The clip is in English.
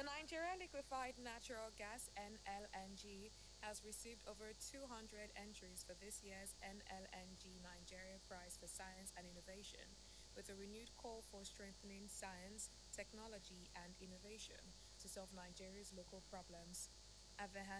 Nigeria Liquefied Natural Gas (NLNG) has received over 200 entries for this year's NLNG Nigeria Prize for Science and Innovation, with a renewed call for strengthening science, technology, and innovation to solve Nigeria's local problems. At the